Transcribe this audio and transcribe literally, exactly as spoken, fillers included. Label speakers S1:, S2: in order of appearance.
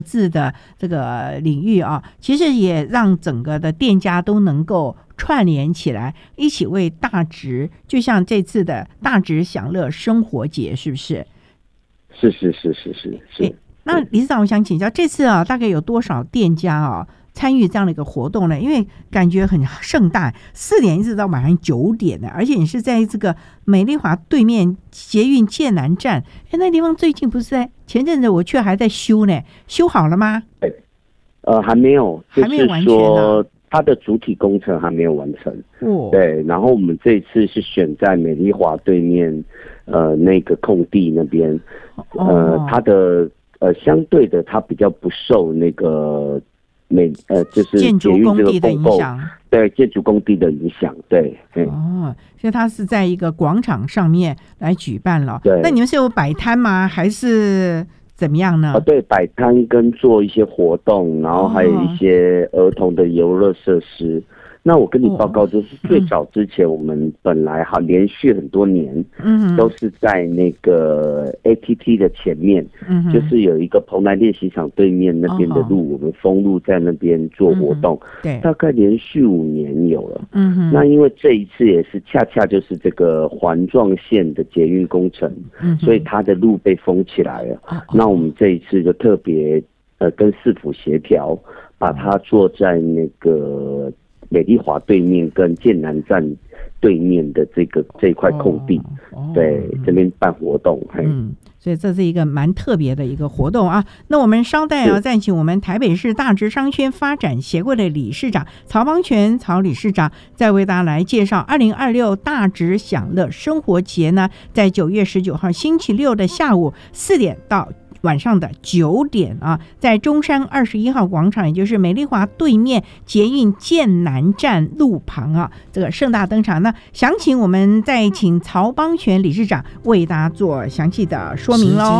S1: 字的这个领域啊，其实也让整个的店家都能够串联起来，一起为大直，就像这次的大直享乐生活节，是不是？
S2: 是是是是是是。
S1: 那理事长，我想请教，这次啊，大概有多少店家啊参与这样的一个活动呢？因为感觉很盛大，四点一直到晚上九点呢，而且你是在这个美丽华对面捷运剑南站，哎，那地方最近不是在前阵子我却还在修呢，修好了吗？
S2: 呃，还没有，
S1: 还没有完全啊。
S2: 它的主体工程还没有完成。
S1: 哦，
S2: 对，然后我们这次是选在美丽华对面，呃，那个空地那边，呃，哦、它的呃相对的，它比较不受那个美呃就是
S1: 建筑工地的影响，
S2: 对建筑工地的影响，对。
S1: 哦，所以它是在一个广场上面来举办了。
S2: 对，
S1: 那你们是有摆摊吗？还是？怎么样呢？
S2: 啊，对，摆摊跟做一些活动，然后还有一些儿童的游乐设施。哦、那我跟你报告，就是最早之前我们本来哈连续很多年，嗯，都是在那个 A T T 的前面，嗯，就是有一个蓬莱练习场对面那边的路，哦、我们封路在那边做活动，嗯、对，大概连续五年有了，嗯哼。那因为这一次也是恰恰就是这个环状线的捷运工程，嗯，所以它的路被封起来了，哦、那我们这一次就特别呃跟市府协调，把它做在那个美丽华对面跟剑南站对面的这个这一块空地，哦哦、对，这边办活动。
S1: 嗯，所以这是一个蛮特别的一个活动啊。那我们稍待啊，再请我们台北市大直商圈发展协会的理事长曹邦全曹理事长，再为大家来介绍二零二六大直享乐生活节呢，在九月十九号星期六的下午四点到晚上的九点啊，在中山二十一号广场，也就是美丽华对面捷运剑南站路旁啊，这个盛大登场。那详情我们再请曹邦全理事长为大家做详细的说明喽。